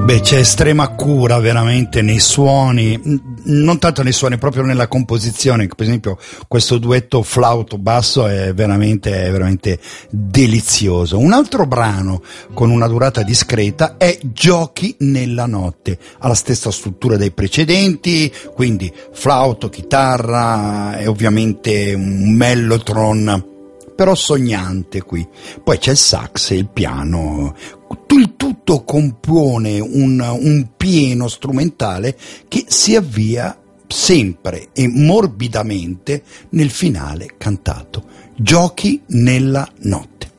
Beh, c'è estrema cura veramente nei suoni, non tanto nei suoni, proprio nella composizione. Per esempio questo duetto flauto-basso è veramente delizioso. Un altro brano con una durata discreta è Giochi nella notte, ha la stessa struttura dei precedenti, quindi flauto, chitarra e ovviamente un mellotron, però sognante qui. Poi c'è il sax e il piano, il tutto compone un pieno strumentale che si avvia sempre e morbidamente nel finale cantato. Giochi nella notte.